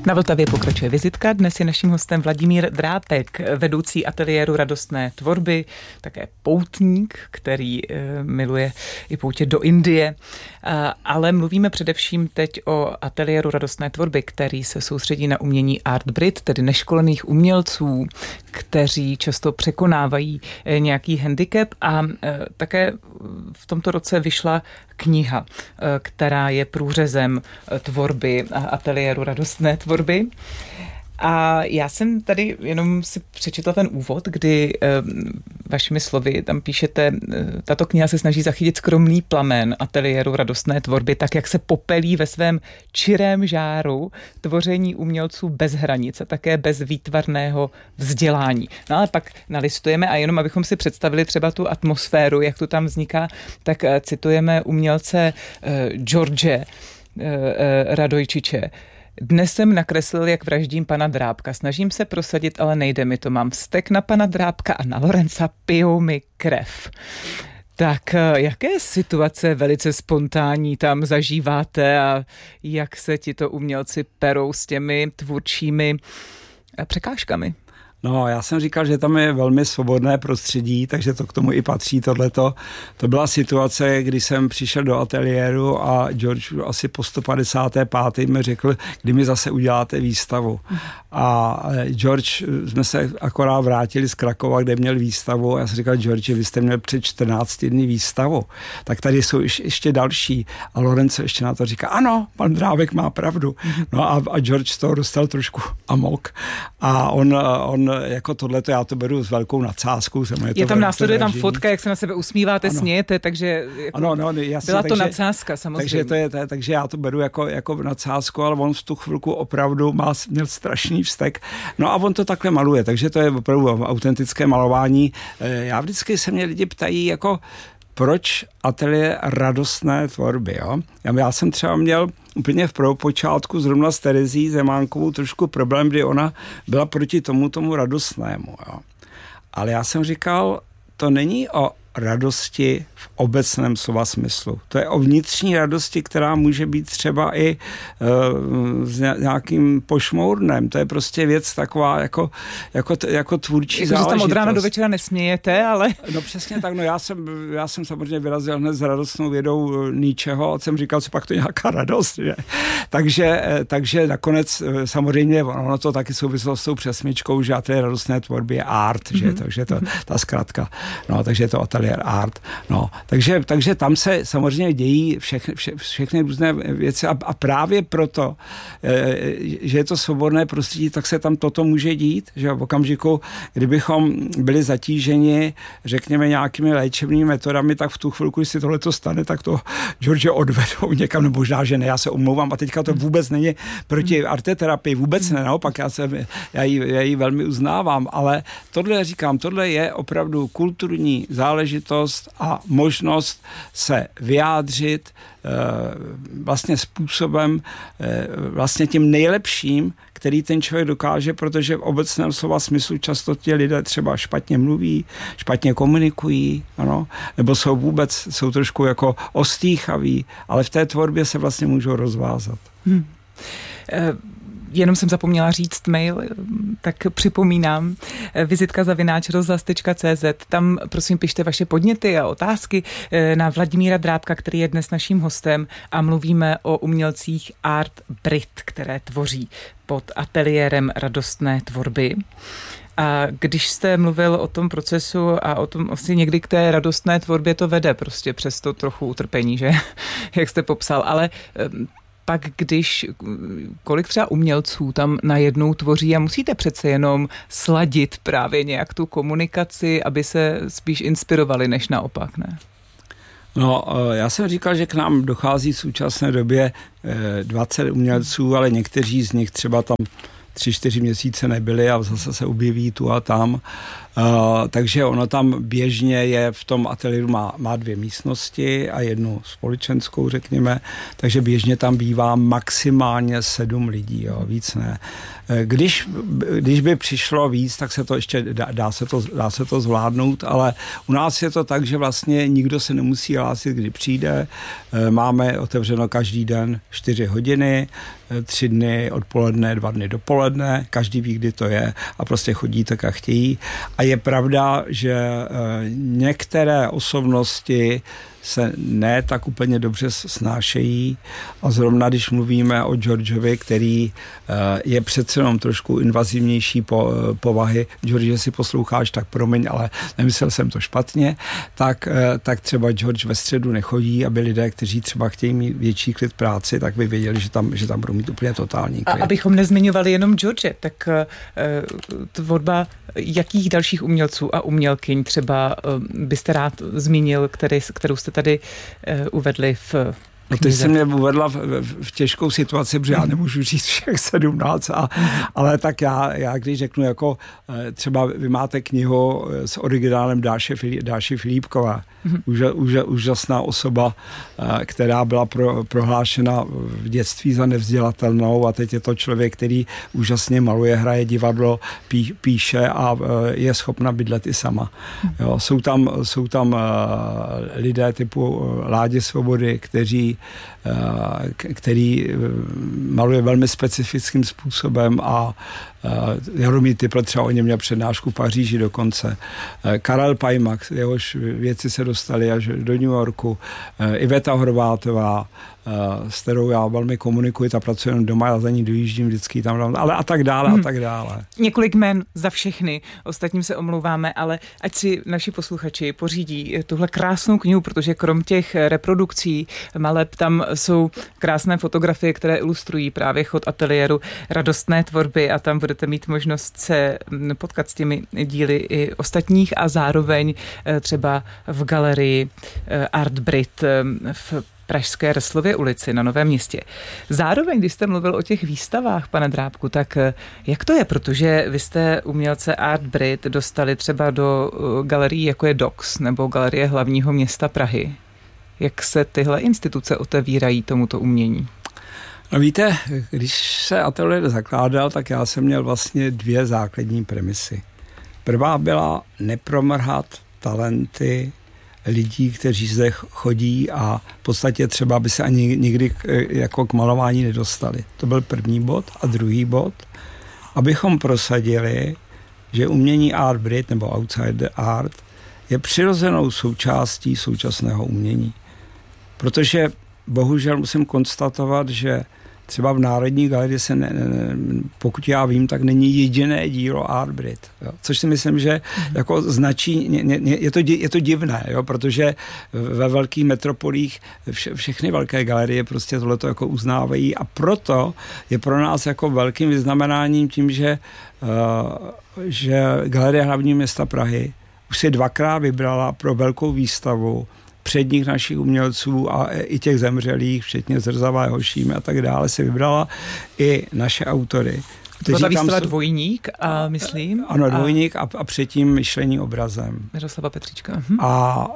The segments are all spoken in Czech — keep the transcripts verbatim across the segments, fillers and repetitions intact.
Na Vltavě pokračuje vizitka. Dnes je naším hostem Vladimír Drápek, vedoucí ateliéru radostné tvorby, také poutník, který e, miluje i poutě do Indie. A, ale mluvíme především teď o ateliéru radostné tvorby, který se soustředí na umění Art Brit, tedy neškolených umělců, kteří často překonávají e, nějaký handicap. A e, také v tomto roce vyšla kniha, e, která je průřezem tvorby a ateliéru radostné tvorby. A já jsem tady jenom si přečetla ten úvod, kdy e, vašimi slovy tam píšete, e, tato kniha se snaží zachytit skromný plamen ateliéru radostné tvorby, tak jak se popelí ve svém čirém žáru tvoření umělců bez hranic a také bez výtvarného vzdělání. No ale pak nalistujeme a jenom abychom si představili třeba tu atmosféru, jak to tam vzniká, tak e, citujeme umělce e, George e, e, Radojčiče. Dnes jsem nakreslil, jak vraždím pana Drápka. Snažím se prosadit, ale nejde mi to. Mám vztek na pana Drápka a na Lorenza, pijou mi krev. Tak jaké situace velice spontánní tam zažíváte a jak se tito umělci perou s těmi tvůrčími překážkami? No, já jsem říkal, že tam je velmi svobodné prostředí, takže to k tomu i patří tohleto. To byla situace, kdy jsem přišel do ateliéru a George asi po sto padesáté páté mi řekl, kdy mi zase uděláte výstavu. A George, jsme se akorát vrátili z Krakova, kde měl výstavu a já jsem říkal, George, vy jste měl před čtrnácti dny výstavu, tak tady jsou ještě další. A Lorenzo ještě na to říká, ano, pan Drábek má pravdu. No a, a George z toho dostal trošku amok. A on, on jako tohleto, já to beru s velkou nadsázkou. Je, je tam následuje tam fotka, jak se na sebe usmíváte, ano. Smějete, takže jako ano, no, jasně, byla to takže, nadsázka samozřejmě. Takže, to je, to, takže já to beru jako, jako nadsázku, ale on v tu chvilku opravdu má, měl strašný vztek. No a on to takhle maluje, takže to je opravdu autentické malování. Já vždycky se mě lidi ptají, jako proč ateliér radostné tvorby, jo? Já jsem třeba měl úplně v prvopočátku zrovna s Terezí Zemánkovou trošku problém, kdy ona byla proti tomu tomu radostnému, jo? Ale já jsem říkal, to není o radosti v obecném slova smyslu. To je o vnitřní radosti, která může být třeba i uh, s nějakým pošmournem. To je prostě věc taková jako, jako, jako tvůrčí jako, záležitost. Že tam od rána do večera nesmějete, ale... No přesně tak, no já jsem, já jsem samozřejmě vyrazil hned s radostnou vědou ničeho a jsem říkal, co pak to je nějaká radost, že? Takže, takže nakonec samozřejmě ono to taky souvislo s tou přesmičkou, že ateliér radostné tvorby je art, mm-hmm. že? Takže to, ta zkratka. No, takže je to ateliér art. No, takže, takže tam se samozřejmě dějí všechny, vše, všechny různé věci a, a právě proto, e, že je to svobodné prostředí, tak se tam toto může dít, že v okamžiku, kdybychom byli zatíženi, řekněme, nějakými léčebnými metodami, tak v tu chvilku, když si tohleto stane, tak to George odvedou někam, nebo možná, že ne, já se omlouvám a teďka to vůbec není proti arteterapii, vůbec ne, naopak, já, se, já, ji, já ji velmi uznávám, ale tohle říkám, tohle je opravdu kulturní záležitost a možnost se vyjádřit e, vlastně způsobem, e, vlastně tím nejlepším, který ten člověk dokáže, protože v obecném slova smyslu často ti lidé třeba špatně mluví, špatně komunikují, ano, nebo jsou vůbec, jsou trošku jako ostýchaví, ale v té tvorbě se vlastně můžou rozvázat. Hmm. E- Jenom jsem zapomněla říct mail, tak připomínám, vizitka zavináč rozhlas tečka cé zet. Tam prosím pište vaše podněty a otázky na Vladimíra Drápka, který je dnes naším hostem a mluvíme o umělcích Art Brit, které tvoří pod ateliérem radostné tvorby. A když jste mluvil o tom procesu a o tom asi někdy k té radostné tvorbě to vede prostě přes to trochu utrpení, že? Jak jste popsal, ale pak když, kolik třeba umělců tam najednou tvoří a musíte přece jenom sladit právě nějak tu komunikaci, aby se spíš inspirovali, než naopak, ne? No, já jsem říkal, že k nám dochází v současné době dvacet umělců, ale někteří z nich třeba tam tři, čtyři měsíce nebyli a zase se objeví tu a tam. takže ono tam běžně je v tom ateliéru má, má dvě místnosti a jednu společenskou, řekněme, takže běžně tam bývá maximálně sedm lidí, jo, víc ne. Když, když by přišlo víc, tak se to ještě dá, dá, se to, dá se to zvládnout, ale u nás je to tak, že vlastně nikdo se nemusí hlásit, kdy přijde. Máme otevřeno každý den čtyři hodiny, tři dny odpoledne, dva dny dopoledne, každý ví, kdy to je a prostě chodí tak, jak chtějí. A je pravda, že některé osobnosti se ne tak úplně dobře snášejí a zrovna když mluvíme o Georgeovi, který je přece jenom trošku invazivnější po, povahy, George, jestli posloucháš, tak promiň, ale nemyslel jsem to špatně, tak, tak třeba George ve středu nechodí, aby lidé, kteří třeba chtějí mít větší klid práci, tak by věděli, že tam, že tam budou mít úplně totální klid. A abychom nezmiňovali jenom George, tak uh, tvorba jakých dalších umělců a umělkyň třeba uh, byste rád zmínil, který, kterou jste tady uh, uvedli v No teď jsi mě uvedla v, v, v těžkou situaci, protože já nemůžu říct všech sedmnáct, a, ale tak já, já když řeknu jako třeba vy máte knihu s originálem Dáše, Filip, Dáši Filipkova, už, už, úžasná osoba, která byla pro, prohlášena v dětství za nevzdělatelnou a teď je to člověk, který úžasně maluje, hraje divadlo, pí, píše a je schopna bydlet i sama. Jo, jsou tam, jsou tam lidé typu Ládě Svobody, kteří který maluje velmi specifickým způsobem a Jaromír Typl třeba o něm měl přednášku v Paříži dokonce. Karel Pajmak, jehož věci se dostaly až do New Yorku. Iveta Horvátová, s kterou já velmi komunikuji, ta pracuje jenom doma, já za ní dojíždím vždycky tam, ale a tak dále, hmm. a tak dále. Několik jmen za všechny, ostatním se omlouváme, ale ať si naši posluchači pořídí tuhle krásnou knihu, protože krom těch reprodukcí maleb tam jsou krásné fotografie, které ilustrují právě chod ateliéru radostné tvorby a tam budete mít možnost se potkat s těmi díly i ostatních a zároveň třeba v galerii Art Brit v pražské Resslově ulici na Novém Městě. Zároveň, když jste mluvil o těch výstavách, pane Drábku, tak jak to je? Protože vy jste umělce Art Brit dostali třeba do galerií, jako je Dox nebo Galerie hlavního města Prahy. Jak se tyhle instituce otevírají tomuto umění? No víte, když se ateliér zakládal, tak já jsem měl vlastně dvě základní premisy. Prvá byla nepromrhat talenty lidí, kteří zde chodí a v podstatě třeba by se ani nikdy jako k malování nedostali. To byl první bod. A druhý bod, abychom prosadili, že umění Art Brit nebo Outside Art je přirozenou součástí současného umění. Protože bohužel musím konstatovat, že třeba v Národní galerii se, ne, ne, pokud já vím, tak není jediné dílo Art Brit. Jo. Což si myslím, že mm-hmm. jako značí, ne, ne, je, to, je to divné, jo, protože ve velkých metropolích vše, všechny velké galerie prostě tohleto jako uznávají a proto je pro nás jako velkým vyznamenáním tím, že, uh, že Galerie hlavního města Prahy už si dvakrát vybrala pro velkou výstavu předních našich umělců a i těch zemřelých, včetně Zrzava, Hošíme a tak dále, si vybrala i naše autory. To byla výstava Dvojník, a myslím. Ano, Dvojník a, a předtím Myšlení obrazem. Miroslava Petříčka. Hm. A,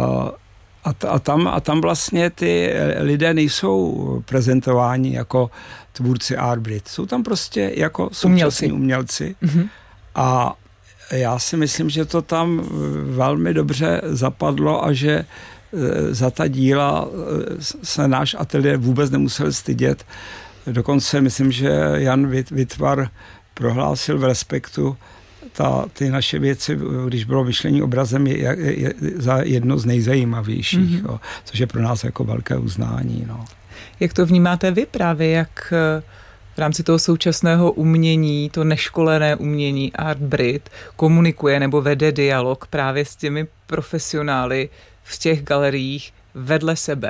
a, a, tam, a tam vlastně ty lidé nejsou prezentováni jako tvůrci Art Brit. Jsou tam prostě jako současní umělci. Mm-hmm. A já si myslím, že to tam velmi dobře zapadlo a že za ta díla se náš ateliér vůbec nemusel stydět. Dokonce myslím, že Jan Vitvar prohlásil v Respektu ta, ty naše věci, když bylo Myšlení obrazem, je, je, je za jedno z nejzajímavějších, mm-hmm. jo, což je pro nás jako velké uznání. No. Jak to vnímáte vy právě, jak v rámci toho současného umění, to neškolené umění Art Brit komunikuje nebo vede dialog právě s těmi profesionály v těch galeriích vedle sebe?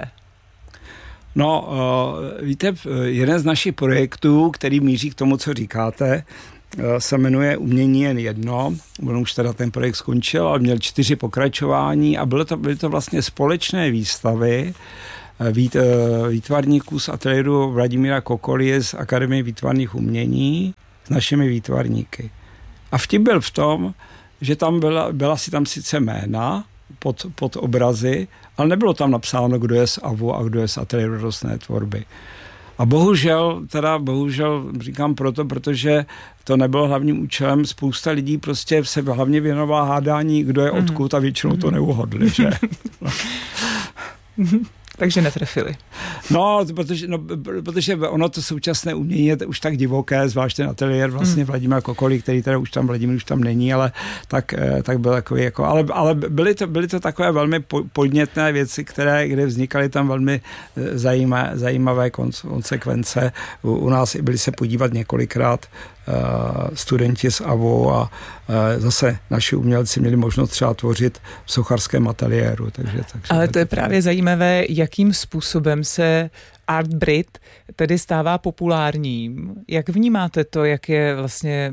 No, víte, jeden z našich projektů, který míří k tomu, co říkáte, se jmenuje Umění jen jedno. On už teda ten projekt skončil, ale měl čtyři pokračování a byly to, byly to vlastně společné výstavy Vít, výtvarníků z ateliéru Vladimíra Kokolie z Akademie výtvarných umění s našimi výtvarníky. A vtip byl v tom, že tam byla, byla si tam sice jména pod, pod obrazy, ale nebylo tam napsáno, kdo je z A V U a kdo je z Ateliéru radostné tvorby. A bohužel, teda bohužel říkám proto, protože to nebylo hlavním účelem, spousta lidí prostě se hlavně věnovala hádání, kdo je odkud a většinou to neuhodli, že? Takže netrefili. No, protože, no, protože ono to současné umění je už tak divoké, zvlášť ten ateliér vlastně mm. Vladimíra Kokoly, který teda už tam, Vladimír už tam není, ale tak, tak byl takový jako, ale, ale byly, to, byly to takové velmi podnětné věci, které, kde vznikaly tam velmi zajímavé, zajímavé konsekvence. U, u nás byli se podívat několikrát Uh, studenti z A V U a uh, zase naši umělci měli možnost třeba tvořit v sochařském ateliéru. Takže, takže Ale to je právě zajímavé, jakým způsobem se Art Brit tedy stává populárním. Jak vnímáte to, jak je vlastně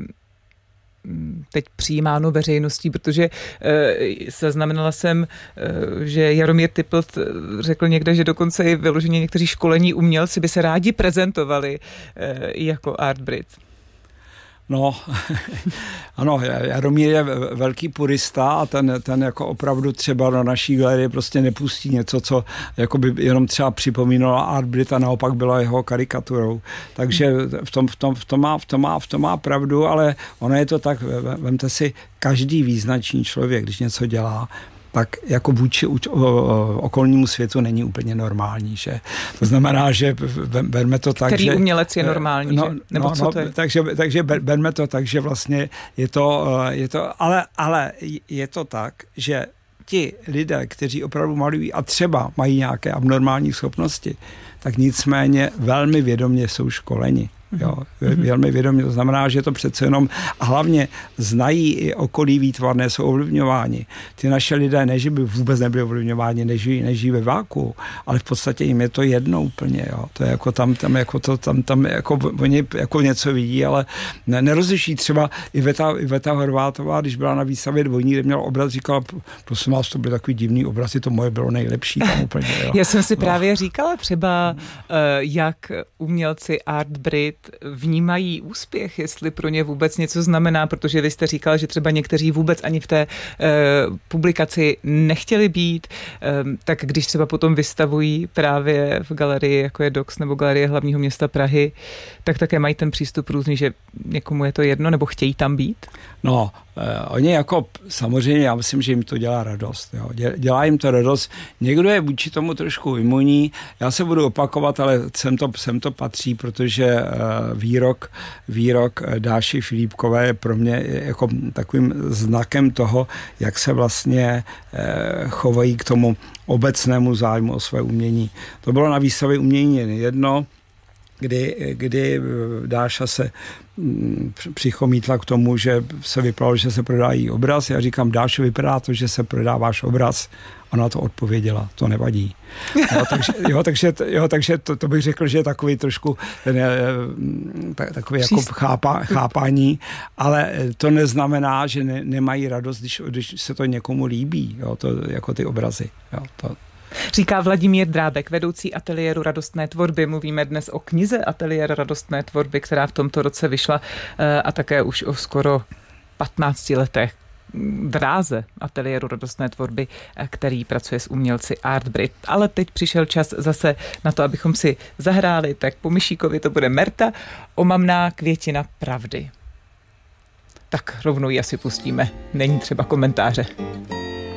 teď přijímáno veřejností, protože e, zaznamenala jsem, e, že Jaromír Typlt řekl někde, že dokonce i vyloženě někteří školení umělci by se rádi prezentovali e, jako Art Brit. No, ano, Jaromír je velký purista a ten, ten jako opravdu třeba na naší galerii prostě nepustí něco, co jako by jenom třeba připomínalo Art Brit a naopak byla jeho karikaturou. Takže v tom, v tom, v tom, má, v tom, má, v tom má pravdu, ale ono je to tak, vemte si, každý význačný člověk, když něco dělá, tak jako vůči okolnímu světu není úplně normální, že? To znamená, že berme to tak, Který že... umělec je normální, no, že? Nebo no, co to je? No, takže, takže berme to tak, že vlastně je to, je to ale, ale je to tak, že ti lidé, kteří opravdu malují a třeba mají nějaké abnormální schopnosti, tak nicméně velmi vědomě jsou školeni. Jo, velmi vědomě, to znamená, že to přece jenom a hlavně znají i okolí výtvarné, jsou ovlivňováni. Ty naše lidé, ne, že by vůbec nebyli ovlivňováni, nežijí, nežijí ve váku, ale v podstatě jim je to jedno úplně, jo. To je jako tam, tam, jako to, tam, tam jako oni jako něco vidí, ale ne, nerozliší třeba Iveta, Iveta Horvátová, když byla na výstavě Dvojník, kde měl obraz, říkala, prosím vás, to byl takový divný obraz, to moje bylo nejlepší tam úplně, jo. Já jsem si no. právě říkala třeba, jak umělci Art Brit vnímají úspěch, jestli pro ně vůbec něco znamená, protože vy jste říkal, že třeba někteří vůbec ani v té e, publikaci nechtěli být, e, tak když třeba potom vystavují právě v galerii, jako je Dox nebo Galerie hlavního města Prahy, tak také mají ten přístup různý, že někomu je to jedno, nebo chtějí tam být? No, eh, oni jako, samozřejmě, já myslím, že jim to dělá radost. Jo. Dělá jim to radost. Někdo je vůči tomu trošku imunní. Já se budu opakovat, ale sem to, sem to patří, protože eh, výrok, výrok Dáši Filipkové je pro mě jako takovým znakem toho, jak se vlastně eh, chovají k tomu obecnému zájmu o své umění. To bylo na výstavě umění jen jedno, kdy, kdy Dáša se přichomítla k tomu, že se vypadalo, že se prodá jí obraz. Já říkám, Dášo, vypadá to, že se prodá váš obraz. Ona to odpověděla, to nevadí. Jo, takže, jo, takže, jo, takže to, to bych řekl, že je takový trošku ten, takový jako chápa, chápání, ale to neznamená, že ne, nemají radost, když, když se to někomu líbí, jo, to, jako ty obrazy. Jo, to. Říká Vladimír Drábek, vedoucí ateliéru radostné tvorby. Mluvíme dnes o knize Ateliér radostné tvorby, která v tomto roce vyšla a také už o skoro patnácti letech dráze Ateliéru radostné tvorby, který pracuje s umělci Art Brit. Ale teď přišel čas zase na to, abychom si zahráli, tak po Myšíkovi to bude Merta, omamná květina pravdy. Tak rovnou ji asi pustíme, není třeba komentáře.